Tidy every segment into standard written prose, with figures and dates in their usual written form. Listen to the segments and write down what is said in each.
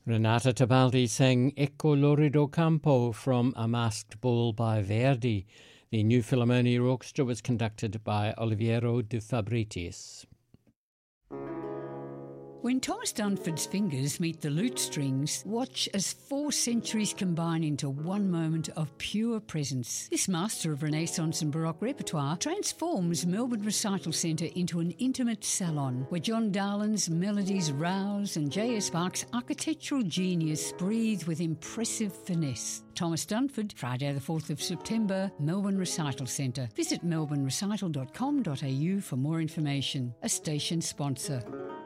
Renata Tebaldi sang Ecco Lorido Campo from A Masked Ball by Verdi. The New Philharmonia Orchestra was conducted by Oliviero de Fabritis. When Thomas Dunford's fingers meet the lute strings, watch as 4 centuries combine into one moment of pure presence. This master of Renaissance and Baroque repertoire transforms Melbourne Recital Centre into an intimate salon where John Darlin's melodies rouse and J.S. Bach's architectural genius breathe with impressive finesse. Thomas Dunford, Friday the 4th of September, Melbourne Recital Centre. Visit melbournerecital.com.au for more information. A station sponsor.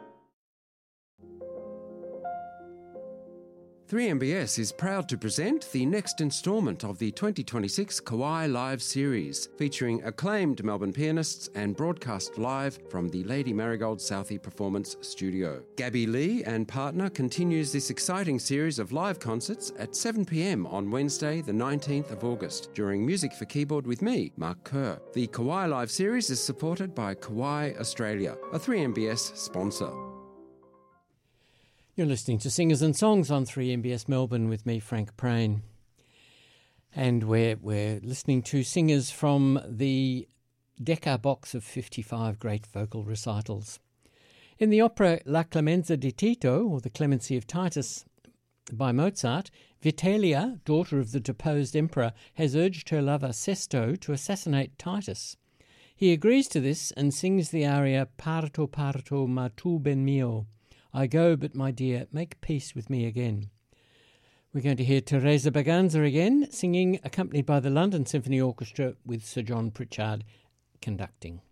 3MBS is proud to present the next instalment of the 2026 Kauai Live series, featuring acclaimed Melbourne pianists and broadcast live from the Lady Marigold Southey Performance Studio. Gabby Lee and partner continues this exciting series of live concerts at 7 p.m. on Wednesday, the 19th of August, during Music for Keyboard with me, Mark Kerr. The Kauai Live series is supported by Kauai Australia, a 3MBS sponsor. You're listening to Singers and Songs on 3MBS Melbourne with me, Frank Prain. And we're listening to singers from the Decca box of 55 great vocal recitals. In the opera La Clemenza di Tito, or The Clemency of Titus, by Mozart, Vitellia, daughter of the deposed emperor, has urged her lover Sesto to assassinate Titus. He agrees to this and sings the aria Parto, parto, ma tu ben mio. I go, but my dear, make peace with me again. We're going to hear Teresa Berganza again, singing, accompanied by the London Symphony Orchestra with Sir John Pritchard conducting.